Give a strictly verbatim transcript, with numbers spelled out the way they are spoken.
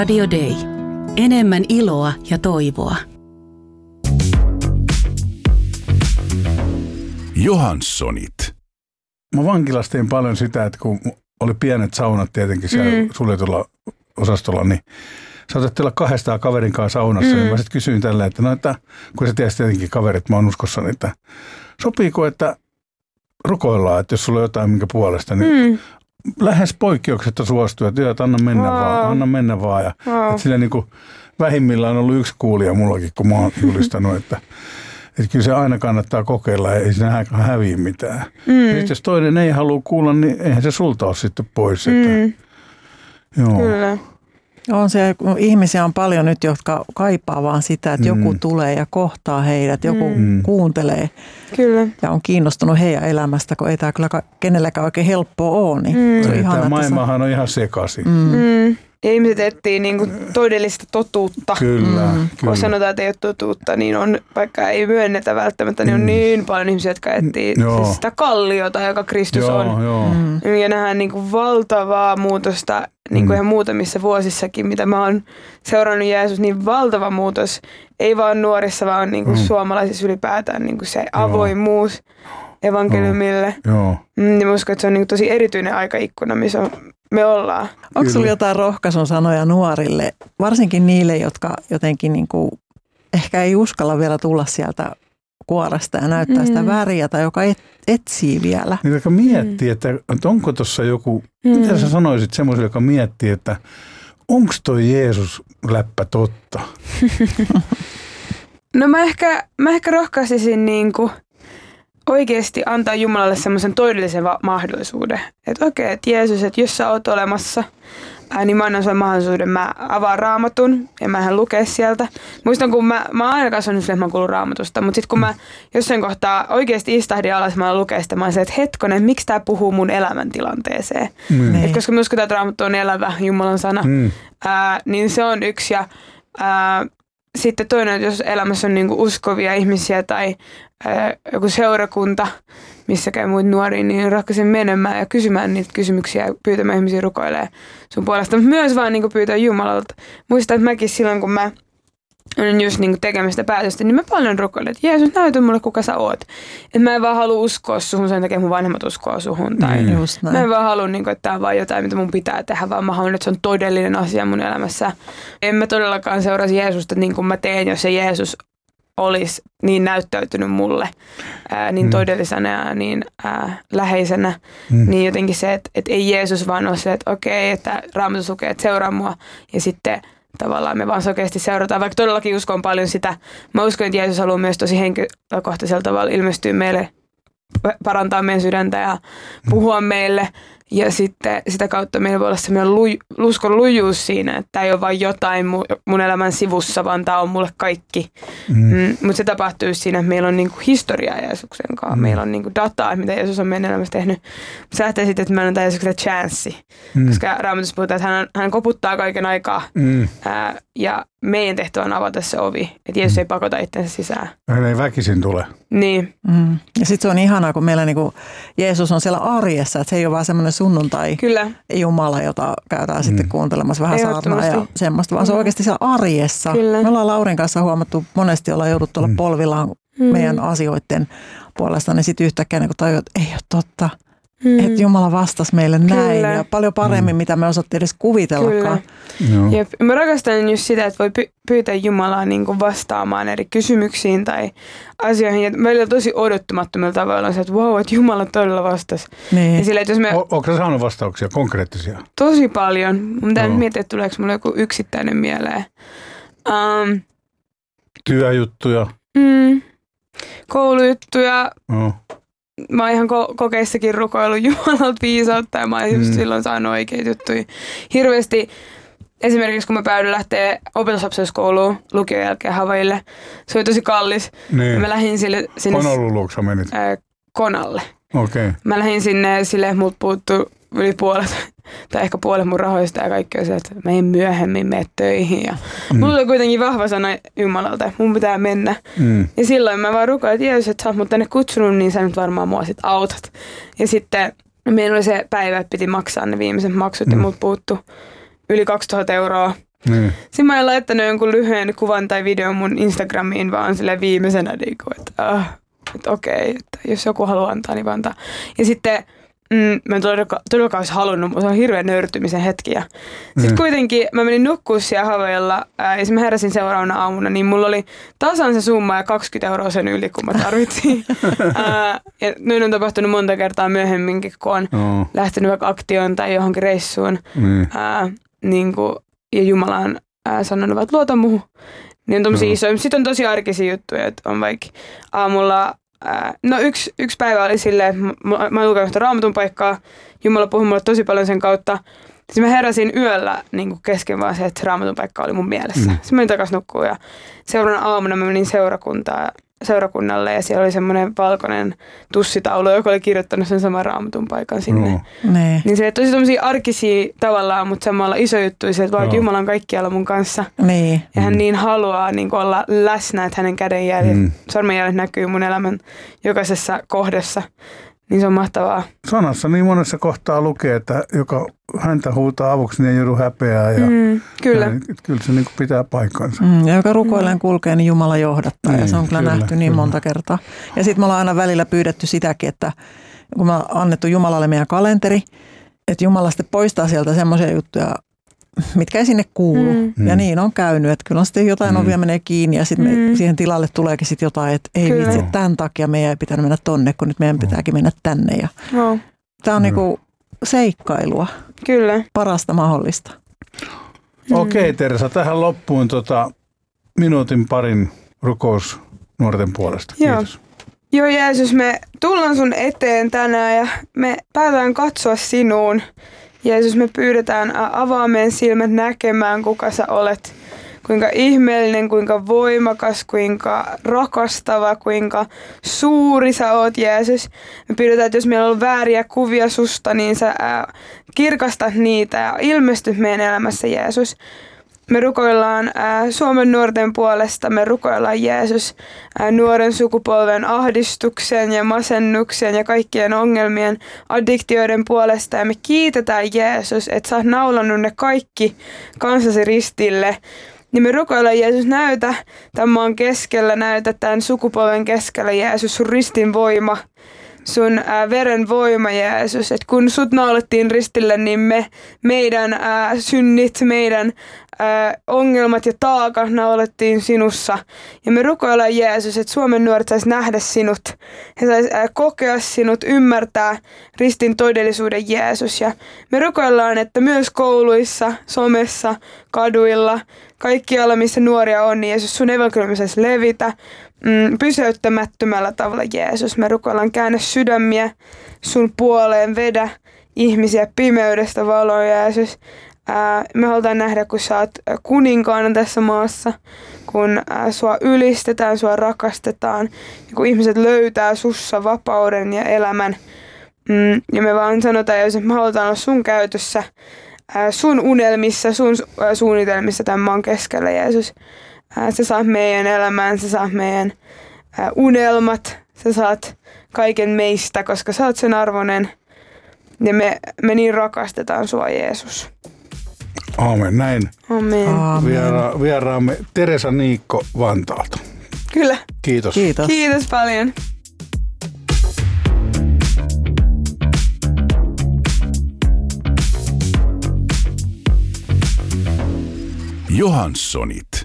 Radio Day. Enemmän iloa ja toivoa. Johanssonit. Mä vankilassa tein paljon sitä, että kun oli pienet saunat tietenkin siellä mm. suljetulla osastolla, niin saatat olla kahdestaan kaverin kanssa saunassa. Mm. Niin mä sitten kysyin tällä, että no, että kun sä tiedät tietenkin kaverit, mä oon uskossani, että sopiiko, että rukoillaan, että jos sulla on jotain minkä puolesta, niin mm. lähes poikkeuksetta suostuu, että, että anna mennä wow. vaan, anna mennä vaan. Ja, wow. että sillä niin kuin vähimmillään on ollut yksi kuulija mullakin, kun mä oon julistanut, että, että kyllä se aina kannattaa kokeilla, ei siinä häviä mitään. Mm. Ja jos toinen ei halua kuulla, niin eihän se sulta ole sitten pois. Mm. Että, joo. Kyllä. On se, ihmisiä on paljon nyt, jotka kaipaa vaan sitä, että mm. joku tulee ja kohtaa heidät, joku mm. kuuntelee kyllä. ja on kiinnostunut heidän elämästä, kun ei tämä kyllä kenelläkään oikein helppoa ole. Niin mm. se on ihana, tämä maailmahan se... on ihan sekaisin. Mm. Mm. Ja ihmiset etsii niinku todellista totuutta. Kyllä, mm. Kun kyllä. sanotaan, että ei ole totuutta, niin on, vaikka ei myönnetä välttämättä, niin on mm. niin paljon ihmisiä, jotka etsii mm. sitä kalliota, joka Kristus joo, on. Joo. Mm. Ja nähdään niinku valtavaa muutosta, niin kuin mm. ihan muutamissa vuosissakin, mitä mä oon seurannut Jeesus, niin valtava muutos. Ei vaan nuorissa, vaan niinku mm. suomalaisissa ylipäätään niinku se avoimuus evankeliumille. Joo. Niin mä uskon, että se on niinku tosi erityinen aikaikkuna, missä me ollaan. Onko sulla jotain rohkaisun sanoja nuorille, varsinkin niille, jotka jotenkin niinku ehkä ei uskalla vielä tulla sieltä kuoresta ja näyttää mm. sitä väriä tai joka et, etsii vielä? Niin, joka miettii, mm. että, että onko tuossa joku, mm. mitä sä sanoisit semmoiselle, joka miettii, että onko toi Jeesus läppä totta? No mä ehkä, mä ehkä rohkaisisin niinku oikeasti antaa Jumalalle semmoisen todellisen va- mahdollisuuden. Että okei, okay, että Jeesus, että jos sä oot olemassa, ää, niin mä annan sulle mahdollisuuden. Mä avaan Raamatun ja mä hän lukea sieltä. Muistan, kun mä, mä oon aina kasvanut sille, että mä kuulun Raamatusta, mutta sitten kun mä jossain kohtaa oikeasti istahdin alas, mä lukea sitä, mä oon se, että hetkonen, miksi tää puhuu mun elämäntilanteeseen? Mm. Et koska mä uskotaan, että Raamattu on elävä Jumalan sana, mm. ää, niin se on yksi. Ja ää, sitten toinen, että jos elämässä on niinku uskovia ihmisiä tai ää, joku seurakunta, missä käy muita nuoria, niin rohkaisen menemään ja kysymään niitä kysymyksiä ja pyytämään ihmisiä rukoilemaan sun puolesta. Mutta myös vaan niinku pyytää Jumalalta. Muistan, että mäkin silloin, kun mä olin just niinku tekemästä päätöstä, niin mä paljon rukoilen, että Jeesus, näytä mulle, kuka sä oot. Että mä en vaan halua uskoa suhun sen takia, mun vanhemmat uskoo suhun. Tai mm. mä en vaan halua, niinku, että tää on vaan jotain, mitä mun pitää tehdä, vaan mä haluan, että se on todellinen asia mun elämässä. En mä todellakaan seuraisi Jeesusta niin kuin mä teen, jos se Jeesus olisi niin näyttäytynyt mulle ää, niin mm. todellisena ja niin ää, läheisenä. Mm. Niin jotenkin se, että, että ei Jeesus vaan ole se, että okei, että Raamatussa lukee, että seuraa mua ja sitten tavallaan me vaan sokeasti seurataan, vaikka todellakin uskon paljon sitä. Mä uskon, että Jeesus haluaa myös tosi henkilökohtaisella tavalla ilmestyä meille, parantaa meidän sydäntä ja puhua meille. Ja sitten sitä kautta meillä voi olla sellainen luj, uskon lujuus siinä, että tämä ei ole vain jotain mun, mun elämän sivussa, vaan tämä on mulle kaikki. Mm. Mm, mutta se tapahtuu siinä, että meillä on niinku historiaa Jeesuksen kanssa. Mm. Meillä on niinku dataa, mitä Jeesus on meidän elämässä tehnyt. Sä ajattelet sitten, että me annetaan Jeesukselle chanssi. Mm. Koska Raamatussa puhutaan, että hän, hän koputtaa kaiken aikaa. Mm. Ää, ja meidän tehtävä on avata se ovi. Että Jeesus mm. ei pakota itsensä sisään. Hän ei väkisin tule. Niin. Mm. Ja sitten se on ihanaa, kun meillä niinku Jeesus on siellä arjessa, että se ei ole vaan semmoinen sunnuntai Kyllä. Jumala, jota käydään mm. sitten kuuntelemassa vähän saarnaa ja semmoista, vaan se on oikeasti siellä arjessa. Kyllä. Me ollaan Laurin kanssa huomattu, monesti ollaan jouduttu olla mm. polvillaan mm. meidän asioiden puolesta, niin sitten yhtäkkiä niin tajuu, että ei ole totta, mm. että Jumala vastasi meille Kyllä. näin ja paljon paremmin, mm. mitä me osattiin edes kuvitellakaan. Jep. Mä rakastan just sitä, että voi py- pyytää Jumalaa niin kuin vastaamaan eri kysymyksiin tai asioihin. Ja meillä on tosi odottamattomilla tavoilla se, että vau, että Jumala todella vastasi. Niin. Sillä, että jos me... o- Oletko saanut vastauksia, konkreettisia? Tosi paljon. Mun pitää nyt miettiä, että tuleeko mulle joku yksittäinen mieleen. Um, Työjuttuja? Mm, koulujuttuja. No. Mä oon ihan ko- kokeissakin rukoillut Jumalalta viisautta ja mä oon just mm. silloin saanut oikeita juttuja. Hirveästi esimerkiksi kun mä päädyin lähteä opetuslapseuskouluun lukion jälkeen Havaille, se oli tosi kallis. Niin. Mä lähdin sille, sinne... Konolun luokse menit? Ää, Konalle. Okei. Okay. Mä lähdin sinne silleen, multa puuttui yli puolet, tai ehkä puolet mun rahoista ja kaikki on se, että mä en myöhemmin mene töihin. Ja mm. mulla oli kuitenkin vahva sana Jumalalta, että mun pitää mennä. Mm. Ja silloin mä vaan rukoin, että Jeesus, että sä oot mut tänne kutsunut, niin sä nyt varmaan mua sit autat. Ja sitten meillä oli se päivä, että piti maksaa ne viimeiset maksut mm. ja multa puuttui yli kaksituhatta euroa Mm. Sitten mä en laittanut jonkun lyhyen kuvan tai videon mun Instagramiin, vaan silleen viimeisenä, niin kuin, että, äh, että okei, että jos joku haluaa antaa, niin vaan antaa. Ja sitten mm, mä en todellakaan, todellakaan olisi halunnut, mutta se on hirveän nöyrtymisen hetki. Ja sitten mm. kuitenkin mä menin nukkumaan siellä Havaijalla ää, ja sitten mä heräsin seuraavana aamuna, niin mulla oli tasan se summa ja kaksikymmentä euroa sen yli, kun mä tarvitsin. ää, ja noin on tapahtunut monta kertaa myöhemminkin, kun on oh. lähtenyt vaikka aktioon tai johonkin reissuun. Mm. Ää, niin kuin, ja Jumala on ää, sanonut, että luota muuhun. Niin on tommosia oh. isoja. Sitten on tosi arkisia juttuja, että on vaikka aamulla. No yksi, yksi päivä oli silleen, että mä, mä oon lukenut sitä Raamatun paikkaa, Jumala puhui mulle tosi paljon sen kautta. Sitten mä heräsin yöllä niin kesken vaan se, että Raamatun paikka oli mun mielessä. Mm. Sitten mä menin takaisin nukkuun ja seuraavana aamuna mä menin seurakuntaan, seurakunnalle ja siellä oli semmoinen valkoinen tussitaulu, joka oli kirjoittanut sen saman Raamatun paikan sinne. No. Niin se oli tosi tommosia arkisia tavallaan, mutta samalla iso juttu, että vaan, no. Jumala on kaikkialla mun kanssa. Niin. Ja hän niin haluaa niin olla läsnä, että hänen kädenjäljet, mm. sormenjäljet näkyy mun elämän jokaisessa kohdassa. Niin se on mahtavaa. Sanassa niin monessa kohtaa lukee, että joka häntä huutaa avuksi, niin ei joudu häpeää. Ja mm, kyllä. Ja, kyllä se niin pitää paikkansa. Mm, ja joka rukoilleen kulkee, niin Jumala johdattaa. Niin, ja se on kyllä, kyllä nähty niin kyllä. monta kertaa. Ja sitten me ollaan aina välillä pyydetty sitäkin, että kun me on annettu Jumalalle meidän kalenteri, että Jumala sitten poistaa sieltä semmoisia juttuja, mitkä ei sinne kuulu. Mm. Ja niin on käynyt, että kyllä on sitten jotain mm. ovia menee kiinni ja sitten mm. siihen tilalle tuleekin sitten jotain, että ei vitsi, että tämän takia meidän ei pitänyt mennä tonne, kun nyt meidän pitääkin mennä tänne. Ja oh. tämä on mm. niinku seikkailua. Kyllä. Parasta mahdollista. Mm. Okei okay, Teresa, tähän loppuun tota, minuutin parin rukous nuorten puolesta. Joo. Kiitos. Joo Jeesus, me tullaan sun eteen tänään ja me päätään katsoa sinuun. Jeesus, me pyydetään avaa meidän silmät näkemään, kuka sä olet. Kuinka ihmeellinen, kuinka voimakas, kuinka rakastava, kuinka suuri sä oot, Jeesus. Me pyydetään, että jos meillä on vääriä kuvia susta, niin sä ää, kirkastat niitä ja ilmestyt meidän elämässä, Jeesus. Me rukoillaan ää, Suomen nuorten puolesta, me rukoillaan Jeesus ää, nuoren sukupolven ahdistuksen ja masennuksen ja kaikkien ongelmien, addiktioiden puolesta. Ja me kiitetään Jeesus, että sä oot naulannut ne kaikki kanssasi ristille. Niin me rukoillaan Jeesus, näytä tämän maan keskellä, näytä tämän sukupolven keskellä Jeesus, sun ristin voima. Sun ää, veren voima, Jeesus, että kun sut naulattiin ristille, niin me, meidän ää, synnit, meidän ää, ongelmat ja taakat naulattiin sinussa. Ja me rukoillaan, Jeesus, että Suomen nuoret sais nähdä sinut. He sais ää, kokea sinut, ymmärtää ristin todellisuuden, Jeesus. Ja me rukoillaan, että myös kouluissa, somessa, kaduilla, kaikkialla, missä nuoria on, niin Jeesus, sun evankeliumi saisi levitä. Mm, pysäyttämättömällä tavalla, Jeesus. Me rukoillaan, käännä sydämiä sun puoleen, vedä ihmisiä pimeydestä valoon, Jeesus. Ää, me halutaan nähdä, kun sä oot kuninkaana tässä maassa, kun ää, sua ylistetään, sua rakastetaan, ja kun ihmiset löytää sussa vapauden ja elämän. Mm, ja me vaan sanotaan, Jeesus, että me halutaan olla sun käytössä, ää, sun unelmissa, sun ää, suunnitelmissa tämän maan keskellä, Jeesus. Sä saat meidän elämään, sä saat meidän ää, unelmat, sä saat kaiken meistä, koska sä oot sen arvoinen. Ja me, me niin rakastetaan sua, Jeesus. Aamen, näin. Amen. Aamen. Viera, vieraamme Teresa Niikko Vantaalta. Kyllä. Kiitos. Kiitos. Kiitos paljon. Johanssonit.